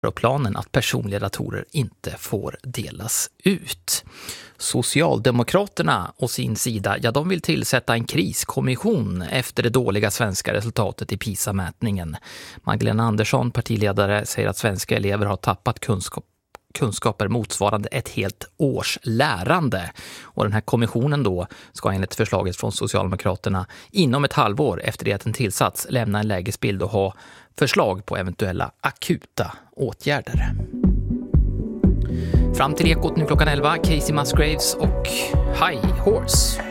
och planen att personliga datorer inte får delas ut. Socialdemokraterna å sin sida, de vill tillsätta en kriskommission efter det dåliga svenska resultatet i PISA-mätningen. Magdalena Andersson, partiledare, säger att svenska elever har tappat kunskaper motsvarande ett helt års lärande. Och den här kommissionen då ska enligt förslaget från Socialdemokraterna inom ett halvår efter det att den tillsats lämna en lägesbild och ha förslag på eventuella akuta åtgärder. Fram till Ekot nu klockan 11, Casey Musgraves och High Horse.